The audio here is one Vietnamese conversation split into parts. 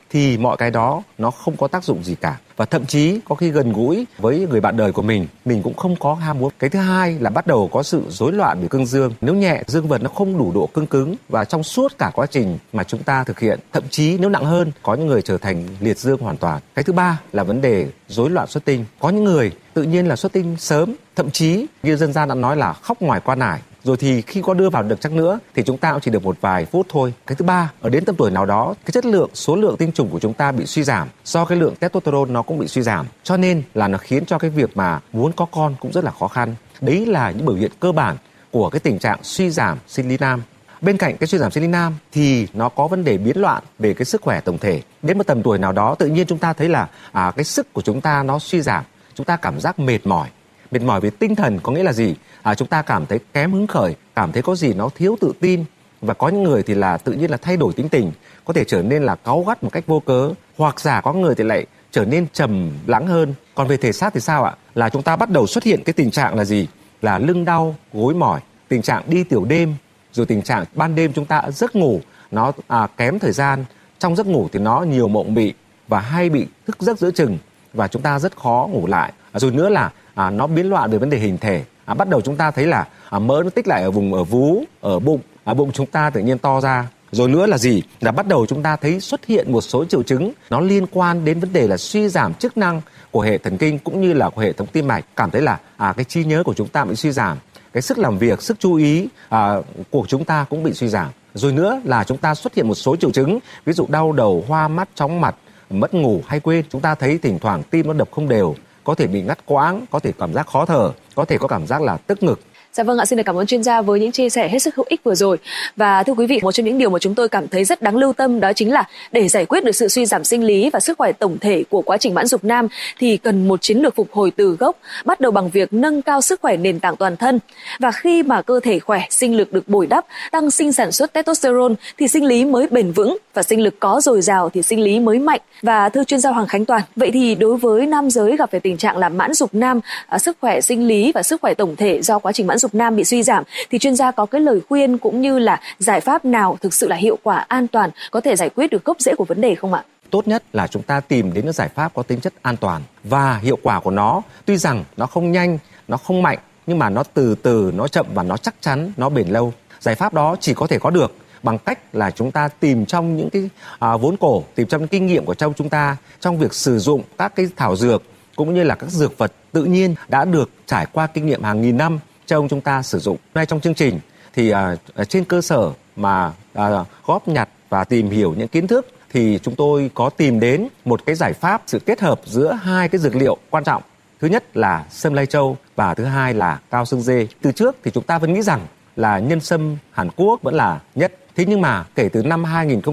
thì mọi cái đó nó không có tác dụng gì cả. Và thậm chí có khi gần gũi với người bạn đời của mình cũng không có ham muốn. Cái thứ hai là bắt đầu có sự rối loạn về cương dương. Nếu nhẹ, dương vật nó không đủ độ cương cứng và trong suốt cả quá trình mà chúng ta thực hiện, thậm chí nếu nặng hơn, có những người trở thành liệt dương hoàn toàn. Cái thứ ba là vấn đề rối loạn xuất tinh. Có những người tự nhiên là xuất tinh sớm, thậm chí như dân gian đã nói là khóc ngoài qua nải. Rồi thì khi có đưa vào được chăng nữa thì chúng ta cũng chỉ được một vài phút thôi. Cái thứ ba, ở đến tầm tuổi nào đó, cái chất lượng, số lượng tinh trùng của chúng ta bị suy giảm, do cái lượng testosterone nó cũng bị suy giảm. Cho nên là nó khiến cho cái việc mà muốn có con cũng rất là khó khăn. Đấy là những biểu hiện cơ bản của cái tình trạng suy giảm sinh lý nam. Bên cạnh cái suy giảm sinh lý nam thì nó có vấn đề biến loạn về cái sức khỏe tổng thể. Đến một tầm tuổi nào đó tự nhiên chúng ta thấy là cái sức của chúng ta nó suy giảm, chúng ta cảm giác mệt mỏi. Mệt mỏi về tinh thần có nghĩa là gì? Chúng ta cảm thấy kém hứng khởi, cảm thấy có gì nó thiếu tự tin. Và có những người thì là tự nhiên là thay đổi tính tình, có thể trở nên là cáu gắt một cách vô cớ. Hoặc giả có người thì lại trở nên trầm lắng hơn. Còn về thể xác thì sao ạ? Là chúng ta bắt đầu xuất hiện cái tình trạng là gì? Là lưng đau, gối mỏi, tình trạng đi tiểu đêm, rồi tình trạng ban đêm chúng ta giấc ngủ nó kém thời gian. Trong giấc ngủ thì nó nhiều mộng mị và hay bị thức giấc giữa chừng và chúng ta rất khó ngủ lại. Rồi nữa là nó biến loạn về vấn đề hình thể. Bắt đầu chúng ta thấy là mỡ nó tích lại ở vùng ở vú, ở bụng, bụng chúng ta tự nhiên to ra. Rồi nữa là gì? Là bắt đầu chúng ta thấy xuất hiện một số triệu chứng nó liên quan đến vấn đề là suy giảm chức năng của hệ thần kinh cũng như là của hệ thống tim mạch. Cảm thấy là cái trí nhớ của chúng ta bị suy giảm, cái sức làm việc, sức chú ý của chúng ta cũng bị suy giảm. Rồi nữa là chúng ta xuất hiện một số triệu chứng, ví dụ đau đầu, hoa mắt, chóng mặt, mất ngủ hay quên. Chúng ta thấy thỉnh thoảng tim nó đập không đều, có thể bị ngắt quãng, có thể cảm giác khó thở, có thể có cảm giác là tức ngực. Dạ vâng ạ, xin được cảm ơn chuyên gia với những chia sẻ hết sức hữu ích vừa rồi. Và thưa quý vị, một trong những điều mà chúng tôi cảm thấy rất đáng lưu tâm đó chính là để giải quyết được sự suy giảm sinh lý và sức khỏe tổng thể của quá trình mãn dục nam thì cần một chiến lược phục hồi từ gốc, bắt đầu bằng việc nâng cao sức khỏe nền tảng toàn thân. Và khi mà cơ thể khỏe, sinh lực được bồi đắp, tăng sinh sản xuất testosterone thì sinh lý mới bền vững, và sinh lực có dồi dào thì sinh lý mới mạnh. Và thưa chuyên gia Hoàng Khánh Toàn, vậy thì đối với nam giới gặp phải tình trạng là mãn dục nam, sức khỏe sinh lý và sức khỏe tổng thể do quá trình mãn dục nam bị suy giảm thì chuyên gia có cái lời khuyên cũng như là giải pháp nào thực sự là hiệu quả, an toàn, có thể giải quyết được gốc rễ của vấn đề không ạ? Tốt nhất là chúng ta tìm đến những giải pháp có tính chất an toàn và hiệu quả của nó. Tuy rằng nó không nhanh, nó không mạnh, nhưng mà nó từ từ, nó chậm và nó chắc chắn, nó bền lâu. Giải pháp đó chỉ có thể có được bằng cách là chúng ta tìm trong những cái vốn cổ, tìm trong những kinh nghiệm của chúng ta trong việc sử dụng các cái thảo dược cũng như là các dược vật tự nhiên đã được trải qua kinh nghiệm hàng nghìn năm trong chúng ta sử dụng. Ngay trong chương trình thì trên cơ sở mà góp nhặt và tìm hiểu những kiến thức thì chúng tôi có tìm đến một cái giải pháp sự kết hợp giữa hai cái dược liệu quan trọng. Thứ nhất là sâm lai châu và thứ hai là cao xương dê. Từ trước thì chúng ta vẫn nghĩ rằng là nhân sâm Hàn Quốc vẫn là nhất. Thế nhưng mà kể từ năm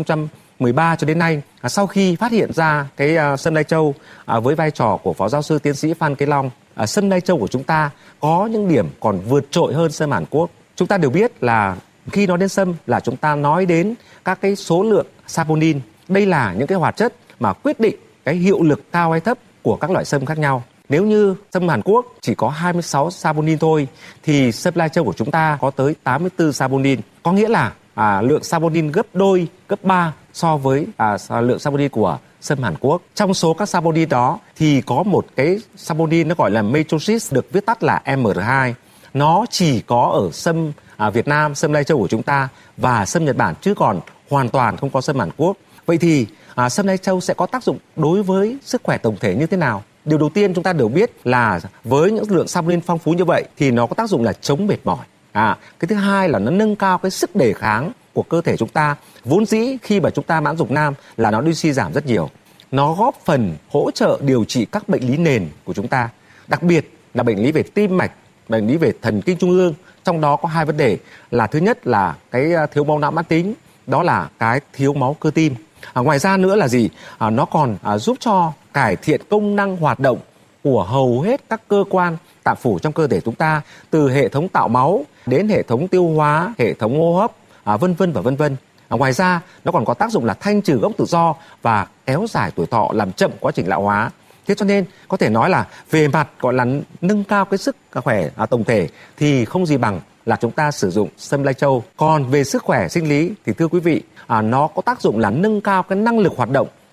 2013 cho đến nay, sau khi phát hiện ra cái sâm lai châu với vai trò của Phó Giáo sư Tiến sĩ Phan Kế Long, sâm lai châu của chúng ta có những điểm còn vượt trội hơn sâm Hàn Quốc. Chúng ta đều biết là khi nói đến sâm là chúng ta nói đến các cái số lượng saponin. Đây là những cái hoạt chất mà quyết định cái hiệu lực cao hay thấp của các loại sâm khác nhau. Nếu như sâm Hàn Quốc chỉ có 26 saponin thôi thì sâm lai châu của chúng ta có tới 84 saponin. Có nghĩa là lượng saponin gấp đôi, gấp 3 so với lượng saponin của sâm Hàn Quốc. Trong số các saponin đó thì có một cái saponin nó gọi là metrosys, được viết tắt là MR2. Nó chỉ có ở sâm Việt Nam, sâm lai châu của chúng ta và sâm Nhật Bản, chứ còn hoàn toàn không có sâm Hàn Quốc. Vậy thì sâm lai châu sẽ có tác dụng đối với sức khỏe tổng thể như thế nào? Điều đầu tiên chúng ta đều biết là với những lượng saponin phong phú như vậy thì nó có tác dụng là chống mệt mỏi. Cái thứ hai là nó nâng cao cái sức đề kháng của cơ thể chúng ta. Vốn dĩ khi mà chúng ta mãn dục nam là nó đi suy giảm rất nhiều. Nó góp phần hỗ trợ điều trị các bệnh lý nền của chúng ta, đặc biệt là bệnh lý về tim mạch, bệnh lý về thần kinh trung ương. Trong đó có hai vấn đề là thứ nhất là cái thiếu máu não mãn tính, đó là cái thiếu máu cơ tim. Ngoài ra nữa là gì? Nó còn giúp cho cải thiện công năng hoạt động của hầu hết các cơ quan tạng phủ trong cơ thể chúng ta, từ hệ thống tạo máu đến hệ thống tiêu hóa, hệ thống hô hấp, vân vân và vân vân. Ngoài ra nó còn có tác dụng là thanh trừ gốc tự do và kéo dài tuổi thọ, làm chậm quá trình lão hóa. Thế cho nên có thể nói là về mặt gọi là nâng cao cái sức khỏe tổng thể thì không gì bằng là chúng ta sử dụng sâm lai châu. Còn về sức khỏe sinh lý thì thưa quý vị, nó có tác dụng là nâng cao cái năng lực hoạt động